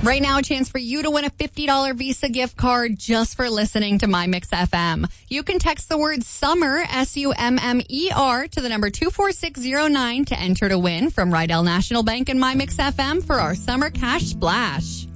Right now, a chance for you to win a $50 Visa gift card just for listening to My Mix FM. You can text the word SUMMER, SUMMER, to the number 24609 to enter to win from Rydell National Bank and My Mix FM for our Summer Cash Splash.